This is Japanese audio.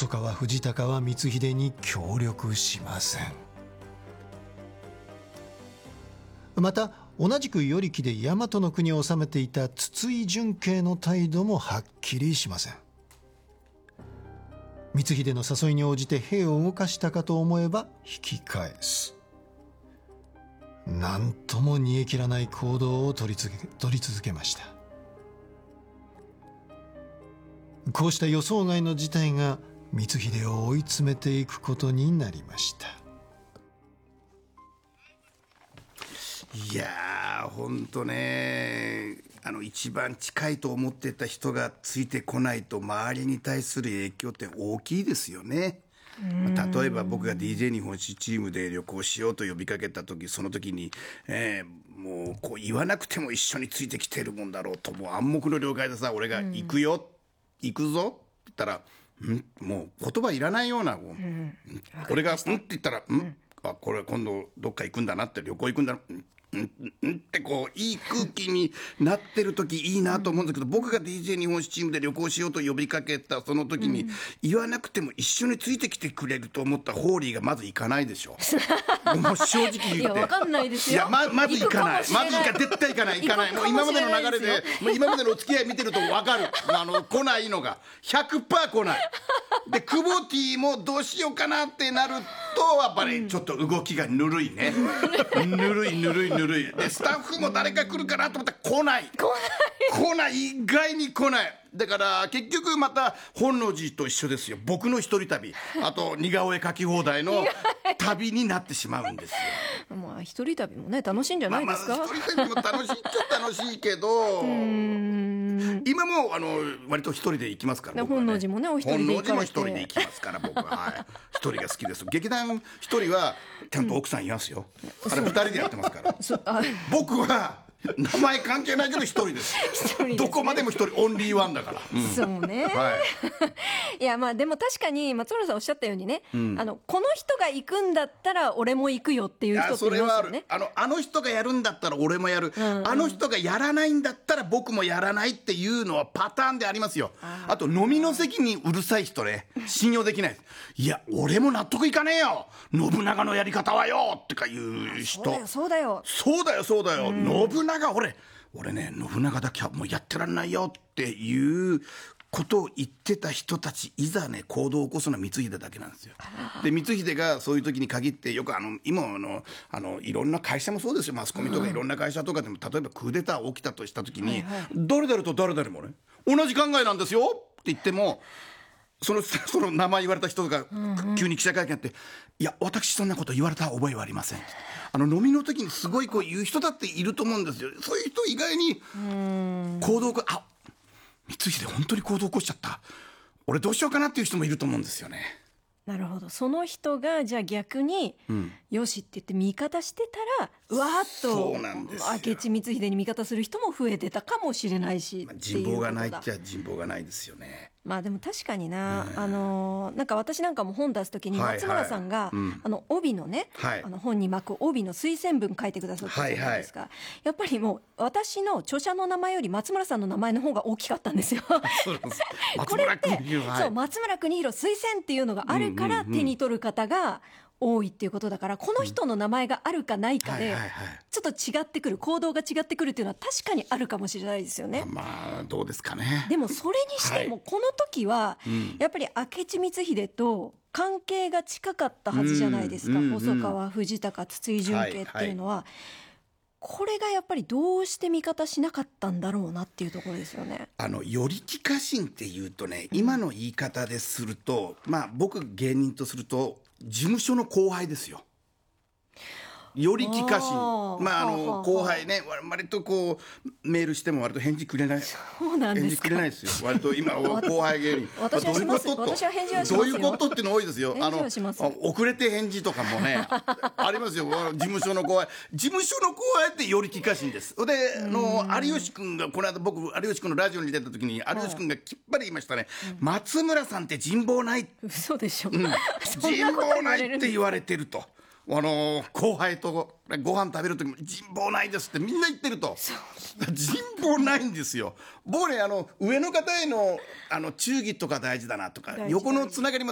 川藤孝は光秀に協力しません。また同じく与力で大和の国を治めていた筒井順慶の態度もはっきりしません。光秀の誘いに応じて兵を動かしたかと思えば引き返す。何とも煮え切らない行動を取り続けました。こうした予想外の事態が光秀を追い詰めていくことになりました。 いやーほんとね、一番近いと思ってた人がついてこないと周りに対する影響って大きいですよね。例えば僕が DJ 日本史チームで旅行しようと呼びかけた時、その時に、もうこう言わなくても一緒についてきてるもんだろうと、もう暗黙の了解でさ、俺が行くよ、行くぞって言ったら、もう言葉いらないような、俺がって言ったら、あ、これ今度どっか行くんだなって、旅行行くんだなってこういい空気になってる時いいなと思うんですけど、僕が DJ 日本史チームで旅行しようと呼びかけたその時に、言わなくても一緒についてきてくれると思ったホーリーがまず行かないでしょもう正直言って、 いや分かんないですよ。 いや まず行かない、絶対行かない、もう今までの流れで、もう今までのお付き合い見てると分かる来ないのが 100% 来ないで、久保ティもどうしようかなってなるとやっぱりちょっと動きがぬるいねぬるいで、スタッフも誰か来るかなと思ったら来ない意外に来ない。だから結局また本能寺と一緒ですよ。僕の一人旅、あと似顔絵描き放題の旅になってしまうんですよまあ一人旅もね楽しいんじゃないですか。 一人旅も楽しいっちゃ楽しいけど今も割と一人で行きますから、僕はね、 本能寺もねお一人で行かれて、 本能寺も一人で行きますから僕は、はい、一人が好きです。劇団一人はちゃんと奥さんいますよ、あれ二人でやってますから僕は名前関係ないけど一人ですどこまでも一人オンリーワンだから、 そうね、 はい、 いやまあでも確かに松村さんおっしゃったようにね、この人が行くんだったら俺も行くよっていう人っていますよね。 あの人がやるんだったら俺もやる、あの人がやらないんだったら僕もやらないっていうのはパターンでありますよ。あと飲みの席にうるさい人ね、信用できないです。いや俺も納得いかねえよ信長のやり方はよってかいう人、 そうだよ信長、俺ね信長だけはもうやってらんないよっていうことを言ってた人たち、いざね行動を起こすのは光秀だけなんですよ。で光秀がそういう時に限ってよく今いろんな会社もそうですよ、マスコミとかいろんな会社とかでも、例えばクーデター起きたとした時に、誰々と誰々もね同じ考えなんですよって言っても、その名前言われた人が急に記者会見やって、いや私そんなこと言われた覚えはありません、飲みの時にすごいこう言う人だっていると思うんですよ。そういう人以外に行動が光秀本当に行動起こしちゃった、俺どうしようかなっていう人もいると思うんですよね。 なるほど、その人がじゃあ逆に、よしって言って味方してたらうわーっと明智光秀に味方する人も増えてたかもしれないし、 人望がないっちゃ人望がないですよね。 まあでも確かにな、なんか私なんかも本出す時に松村さんが、帯のね、本に巻く帯の推薦文書いてくださったじゃないですか、やっぱりもう私の著者の名前より松村さんの名前の方が大きかったんですよこれってそう松村邦洋推薦っていうのがあるから手に取る方が多いっていうことだから、この人の名前があるかないかでちょっと違ってくる、行動が違ってくるっていうのは確かにあるかもしれないですよね。 まあどうですかね。 でもそれにしてもこの時はやっぱり明智光秀と関係が近かったはずじゃないですか、細川藤孝筒井順慶っていうのは、これがやっぱりどうして味方しなかったんだろうなっていうところですよね。 与力家臣っていうとね、今の言い方ですると、まあ僕芸人とすると事務所の後輩ですよ。与力家臣、後輩ね、割とこうメールしても割と返事くれない。 そうなんですか。 返事くれないですよ割と今後輩芸人私はします。私は返事はしますよ。 どういうことっていうの多いですよ。 返事はします。 遅れて返事とかもねありますよ。事務所の後輩って与力家臣です。で有吉君がこの間僕有吉君のラジオに出た時に有吉君がきっぱり言いましたね、松村さんって人望ない。 嘘でしょ、 人望ないって言われてると。後輩とご飯食べる時も人望ないですってみんな言ってると。人望ないんですよ。僕ね上の方への忠義とか大事だなとか、横のつながりも